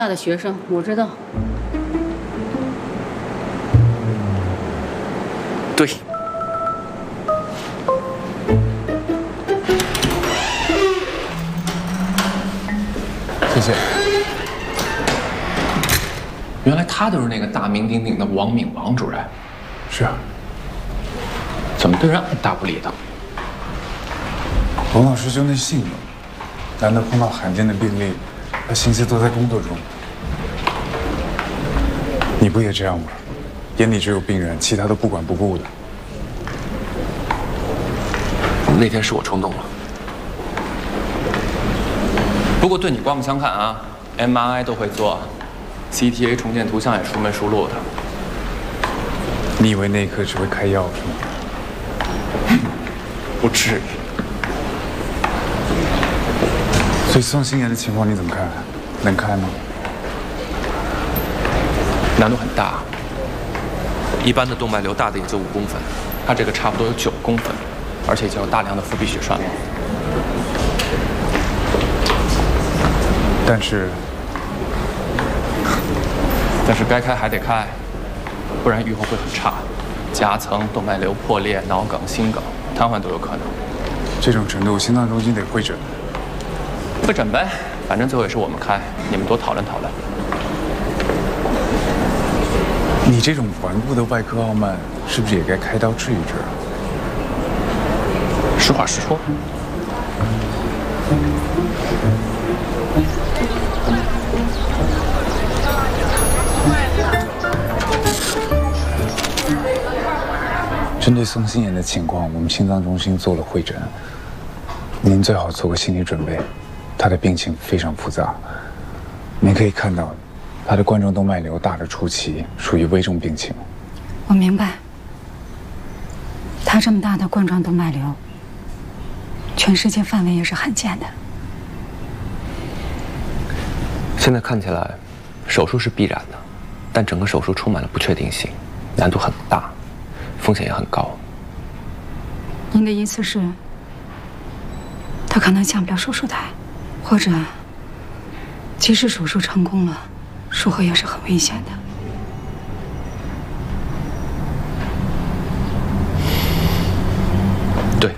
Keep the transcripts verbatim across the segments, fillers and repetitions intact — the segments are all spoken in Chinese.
大的学生，我知道。 对。谢谢。原来他就是那个大名鼎鼎的王敏王主任。 是啊。 怎么对人爱答不理的？ 王老师就那性格，难得碰到罕见的病例，他心思都在工作中。你不也这样吗？眼里只有病人，其他都不管不顾的。 那天是我冲动了。不过对你刮目相看啊 ，M R I 都会做 ，C T A 重建图像也熟门熟路的。 你以为那一刻只会开药是吗？ 不至于。 所以宋心妍的情况你怎么看？能开吗？ 难度很大。一般的动脉瘤大的也就五公分，它这个差不多有九公分，而且已经有大量的腹壁血栓了。 但是， 但是该开还得开，不然预后会很差，夹层、动脉瘤破裂、脑梗、心梗、瘫痪都有可能。 这种程度，心脏中心得会诊。 会诊呗，反正最后也是我们开，你们多讨论讨论。 你这种顽固的外科傲慢，是不是也该开刀治一治？ 实话实说。 针对宋心妍的情况，我们心脏中心做了会诊。您最好做个心理准备，她的病情非常复杂。您可以看到，她的冠状动脉瘤大的出奇，属于危重病情。 我明白，她这么大的冠状动脉瘤，全世界范围也是罕见的。 现在看起来，手术是必然的，但整个手术充满了不确定性，难度很大，风险也很高。 您的意思是，她可能下不了手术台，或者，即使手术成功了，术后也是很危险的。 对，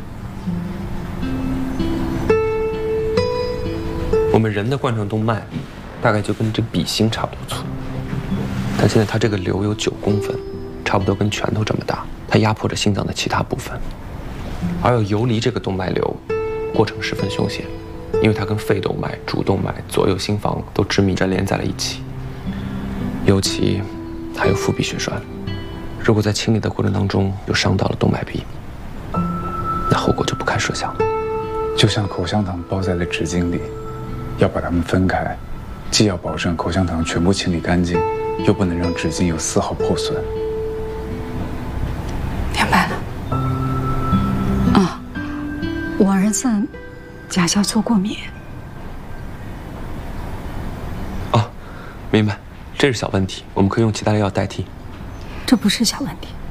我们人的冠状动脉大概就跟这笔芯差不多粗，但现在它这个瘤有九公分，差不多跟拳头这么大，它压迫着心脏的其他部分，而要游离这个动脉瘤，过程十分凶险，因为它跟肺动脉、主动脉、左右心房都致密粘连在了一起，尤其还有腹壁血栓，如果在清理的过程当中又伤到了动脉壁，那后果就不堪设想了。 就像口香糖包在了纸巾里，要把它们分开，既要保证口香糖全部清理干净，又不能让纸巾有丝毫破损。 明白了。啊，我儿子甲硝唑过敏。 哦，明白，这是小问题，我们可以用其他的药代替。 这不是小问题。